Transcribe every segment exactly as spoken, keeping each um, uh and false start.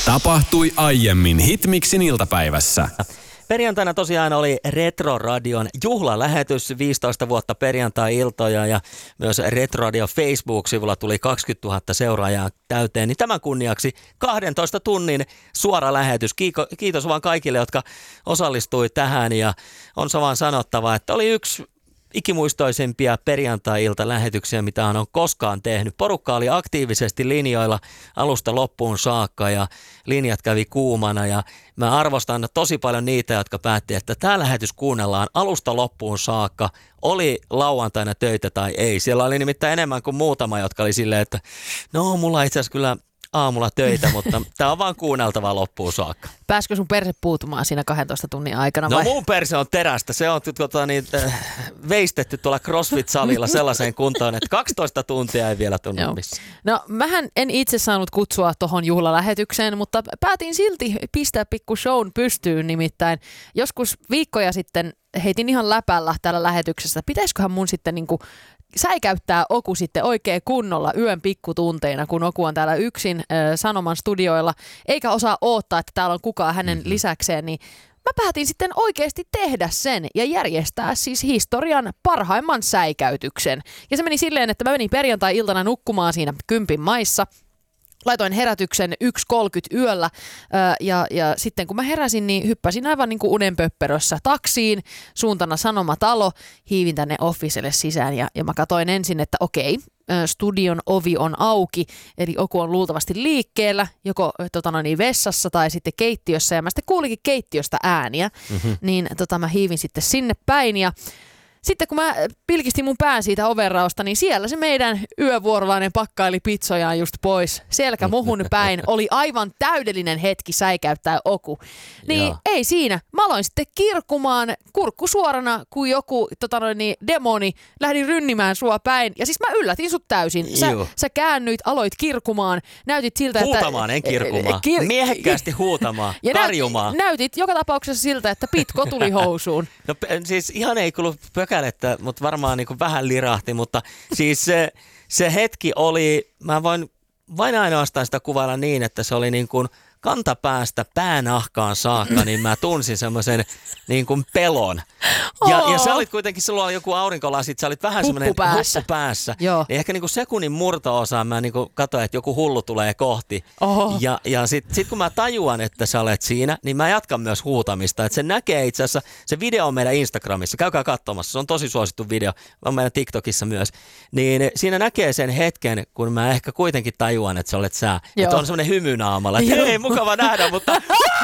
Tapahtui aiemmin Hitmixin iltapäivässä. Perjantaina tosiaan oli Retroradion juhlalähetys, viisitoista vuotta perjantai-iltoja ja myös Retroradio Facebook-sivulla tuli kaksikymmentätuhatta seuraajaa täyteen. Niin tämän kunniaksi kahdentoista tunnin suora lähetys. Kiiko, kiitos vaan kaikille, jotka osallistui tähän ja on vaan sanottava, että oli yksi ikimuistoisimpia perjantai-ilta-lähetyksiä, mitä on koskaan tehnyt. Porukka oli aktiivisesti linjoilla alusta loppuun saakka ja linjat kävi kuumana ja mä arvostan tosi paljon niitä, jotka päätti, että tämä lähetys kuunnellaan alusta loppuun saakka. Oli lauantaina töitä tai ei. Siellä oli nimittäin enemmän kuin muutama, jotka oli silleen, että no mulla itse asiassa kyllä aamulla töitä, mutta tämä on vaan kuunneltava loppuun saakka. Pääskö sun perse puutumaan siinä kahdentoista tunnin aikana? No vai? mun perse on terästä. Se on tota, niin, äh, veistetty tuolla CrossFit-salilla sellaiseen kuntoon, että kaksitoista tuntia ei vielä tunnu missään. No mähän en itse saanut kutsua tohon juhlalähetykseen, mutta päätin silti pistää pikku shown pystyyn. Nimittäin joskus viikkoja sitten heitin ihan läpällä täällä lähetyksessä. Pitäisiköhän mun sitten niinku säikäyttää Oku sitten oikein kunnolla yön pikkutunteina, kun Oku on täällä yksin äh, Sanoman studioilla, eikä osaa odottaa, että täällä on kukaan hänen mm-hmm. lisäkseen, niin mä päätin sitten oikeasti tehdä sen ja järjestää siis historian parhaimman säikäytyksen. Ja se meni silleen, että mä menin perjantai-iltana nukkumaan siinä kympin maissa. Laitoin herätyksen yksi kolmekymmentä yöllä ja, ja sitten kun mä heräsin, niin hyppäsin aivan niin kuin unenpöpperössä taksiin, suuntana Sanomatalo, hiivin tänne officelle sisään ja, ja mä katsoin ensin, että okei, studion ovi on auki, eli Oku on luultavasti liikkeellä, joko tota noin, vessassa tai sitten keittiössä ja mä sitten kuulikin keittiöstä ääniä, mm-hmm. niin tota, mä hiivin sitten sinne päin ja sitten kun mä pilkistin mun pään siitä ovenraosta, niin siellä se meidän yövuorolainen pakkaili pizzojaan just pois. Selkä muhun päin. Oli aivan täydellinen hetki säikäyttää Oku. Niin ja. Ei siinä. Mä aloin sitten kirkumaan kurkku suorana, kuin joku tota noin, niin, demoni. Lähdin rynnimään sua päin. Ja siis mä yllätin sut täysin. Sä, sä käännyit, aloit kirkumaan. Näytit siltä, huutamaan, että... Huutamaan, en kirkumaan. Kir- Miehekkäästi huutamaan, ja karjumaan. Näyt, näytit joka tapauksessa siltä, että pitko tuli housuun. No siis ihan ei kuulu pökälettä, mutta varmaan niin kuin vähän lirahti, mutta siis se, se hetki oli, mä voin vain ainoastaan sitä kuvailla niin, että se oli niin kuin kantapäästä päänahkaan saakka, niin mä tunsin semmoisen niin kuin pelon. Ja, ja sä olit kuitenkin, sulla oli joku aurinkolasit, sä olit vähän semmoinen huppu päässä. Huppu päässä. Niin ehkä niin kuin sekunnin murto-osaan mä niin kuin katsoin, että joku hullu tulee kohti. Oho. Ja, ja sitten sit kun mä tajuan, että sä olet siinä, niin mä jatkan myös huutamista. Että se näkee itse asiassa, se video on meidän Instagramissa, käykää katsomassa, se on tosi suosittu video, on meidän TikTokissa myös. Niin siinä näkee sen hetken, kun mä ehkä kuitenkin tajuan, että sä olet sä. Joo. Että on semmoinen hymy naamalla, että hei, mukava nähdä, mutta...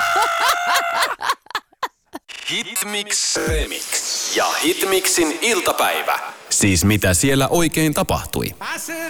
Hitmix Remix ja Hitmixin iltapäivä. Siis mitä siellä oikein tapahtui?